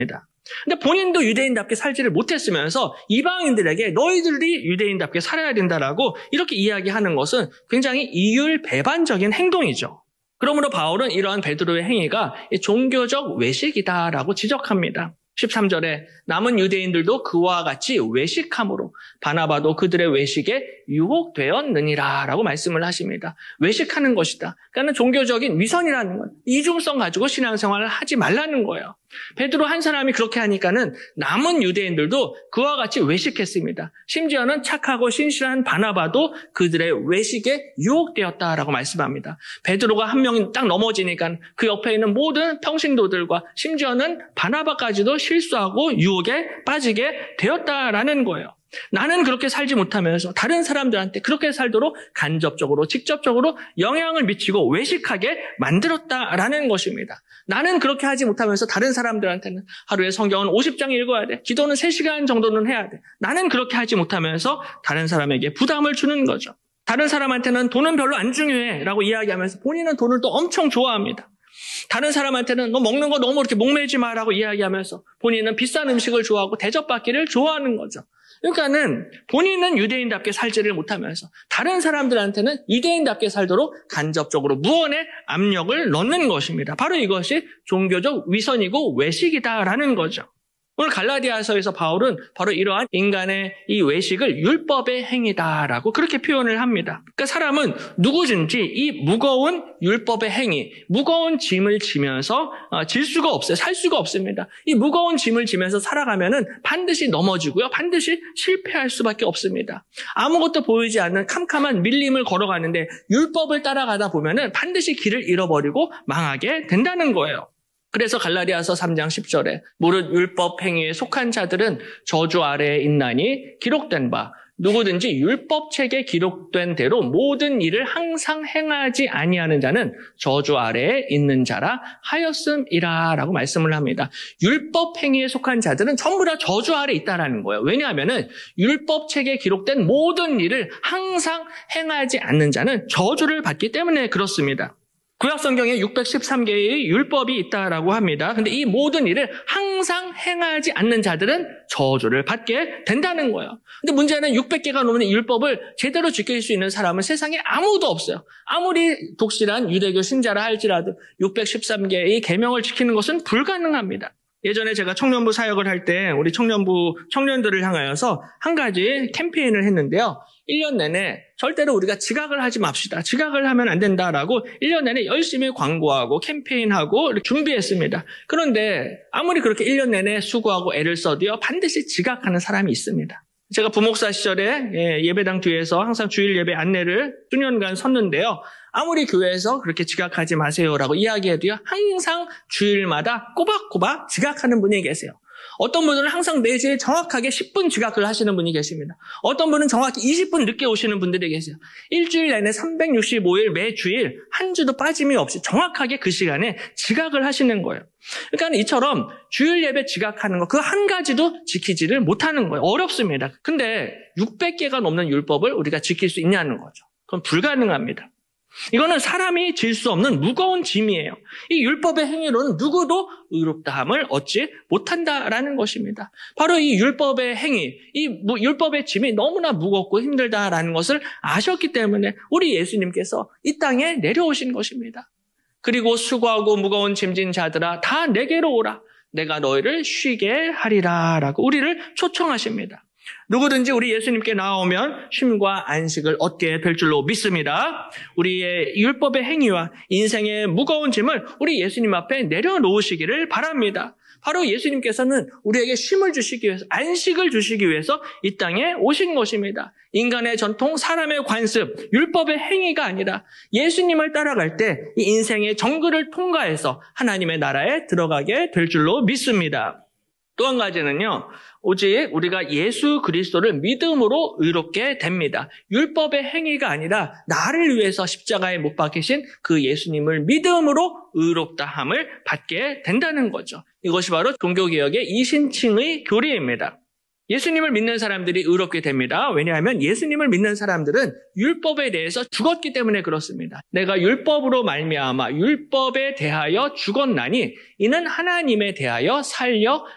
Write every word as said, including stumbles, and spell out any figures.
근데 본인도 유대인답게 살지를 못했으면서 이방인들에게 너희들이 유대인답게 살아야 된다라고 이렇게 이야기하는 것은 굉장히 이율배반적인 행동이죠. 그러므로 바울은 이러한 베드로의 행위가 종교적 외식이다라고 지적합니다. 십삼 절에 남은 유대인들도 그와 같이 외식함으로 바나바도 그들의 외식에 유혹되었느니라 라고 말씀을 하십니다. 외식하는 것이다. 그러니까 종교적인 위선이라는 것, 이중성 가지고 신앙생활을 하지 말라는 거예요. 베드로 한 사람이 그렇게 하니까는 남은 유대인들도 그와 같이 외식했습니다. 심지어는 착하고 신실한 바나바도 그들의 외식에 유혹되었다라고 말씀합니다. 베드로가 한 명이 딱 넘어지니까 그 옆에 있는 모든 평신도들과 심지어는 바나바까지도 실수하고 유혹에 빠지게 되었다라는 거예요. 나는 그렇게 살지 못하면서 다른 사람들한테 그렇게 살도록 간접적으로 직접적으로 영향을 미치고 외식하게 만들었다라는 것입니다. 나는 그렇게 하지 못하면서 다른 사람들한테는 하루에 성경은 오십 장 읽어야 돼. 기도는 세 시간 정도는 해야 돼. 나는 그렇게 하지 못하면서 다른 사람에게 부담을 주는 거죠. 다른 사람한테는 돈은 별로 안 중요해 라고 이야기하면서 본인은 돈을 또 엄청 좋아합니다. 다른 사람한테는 너 먹는 거 너무 이렇게 목매지 마라고 이야기하면서 본인은 비싼 음식을 좋아하고 대접받기를 좋아하는 거죠. 그러니까는 본인은 유대인답게 살지를 못하면서 다른 사람들한테는 유대인답게 살도록 간접적으로 무언의 압력을 넣는 것입니다. 바로 이것이 종교적 위선이고 외식이다라는 거죠. 오늘 갈라디아서에서 바울은 바로 이러한 인간의 이 외식을 율법의 행위다라고 그렇게 표현을 합니다. 그러니까 사람은 누구든지 이 무거운 율법의 행위, 무거운 짐을 지면서 질 수가 없어요. 살 수가 없습니다. 이 무거운 짐을 지면서 살아가면은 반드시 넘어지고요. 반드시 실패할 수밖에 없습니다. 아무것도 보이지 않는 캄캄한 밀림을 걸어가는데 율법을 따라가다 보면은 반드시 길을 잃어버리고 망하게 된다는 거예요. 그래서 갈라디아서 삼 장 십 절에 무릇 율법 행위에 속한 자들은 저주 아래에 있나니 기록된 바 누구든지 율법책에 기록된 대로 모든 일을 항상 행하지 아니하는 자는 저주 아래에 있는 자라 하였음이라 라고 말씀을 합니다. 율법 행위에 속한 자들은 전부 다 저주 아래에 있다라는 거예요. 왜냐하면 율법책에 기록된 모든 일을 항상 행하지 않는 자는 저주를 받기 때문에 그렇습니다. 구약성경에 육백십삼 개의 율법이 있다라고 합니다. 근데 이 모든 일을 항상 행하지 않는 자들은 저주를 받게 된다는 거예요. 근데 문제는 육백 개가 넘는 율법을 제대로 지킬 수 있는 사람은 세상에 아무도 없어요. 아무리 독실한 유대교 신자라 할지라도 육백십삼 개의 계명을 지키는 것은 불가능합니다. 예전에 제가 청년부 사역을 할 때 우리 청년부 청년들을 향하여서 한 가지 캠페인을 했는데요. 일 년 내내 절대로 우리가 지각을 하지 맙시다. 지각을 하면 안 된다라고 일 년 내내 열심히 광고하고 캠페인하고 이렇게 준비했습니다. 그런데 아무리 그렇게 일 년 내내 수고하고 애를 써도요. 반드시 지각하는 사람이 있습니다. 제가 부목사 시절에 예배당 뒤에서 항상 주일 예배 안내를 수년간 섰는데요. 아무리 교회에서 그렇게 지각하지 마세요라고 이야기해도요. 항상 주일마다 꼬박꼬박 지각하는 분이 계세요. 어떤 분은 항상 매주에 정확하게 십 분 지각을 하시는 분이 계십니다. 어떤 분은 정확히 이십 분 늦게 오시는 분들이 계세요. 일주일 내내 삼백육십오 일 매주일 한 주도 빠짐이 없이 정확하게 그 시간에 지각을 하시는 거예요. 그러니까 이처럼 주일 예배 지각하는 거 그 한 가지도 지키지를 못하는 거예요. 어렵습니다. 근데 육백 개가 넘는 율법을 우리가 지킬 수 있냐는 거죠. 그건 불가능합니다. 이거는 사람이 질 수 없는 무거운 짐이에요. 이 율법의 행위로는 누구도 의롭다함을 얻지 못한다라는 것입니다. 바로 이 율법의 행위, 이 율법의 짐이 너무나 무겁고 힘들다라는 것을 아셨기 때문에 우리 예수님께서 이 땅에 내려오신 것입니다. 그리고 수고하고 무거운 짐진 자들아 다 내게로 오라. 내가 너희를 쉬게 하리라 라고 우리를 초청하십니다. 누구든지 우리 예수님께 나오면 쉼과 안식을 얻게 될 줄로 믿습니다. 우리의 율법의 행위와 인생의 무거운 짐을 우리 예수님 앞에 내려놓으시기를 바랍니다. 바로 예수님께서는 우리에게 쉼을 주시기 위해서, 안식을 주시기 위해서 이 땅에 오신 것입니다. 인간의 전통, 사람의 관습, 율법의 행위가 아니라 예수님을 따라갈 때 이 인생의 정글을 통과해서 하나님의 나라에 들어가게 될 줄로 믿습니다. 또 한 가지는요, 오직 우리가 예수 그리스도를 믿음으로 의롭게 됩니다. 율법의 행위가 아니라 나를 위해서 십자가에 못 박히신 그 예수님을 믿음으로 의롭다함을 받게 된다는 거죠. 이것이 바로 종교개혁의 이신칭의 교리입니다. 예수님을 믿는 사람들이 의롭게 됩니다. 왜냐하면 예수님을 믿는 사람들은 율법에 대해서 죽었기 때문에 그렇습니다. 내가 율법으로 말미암아 율법에 대하여 죽었나니 이는 하나님에 대하여 살려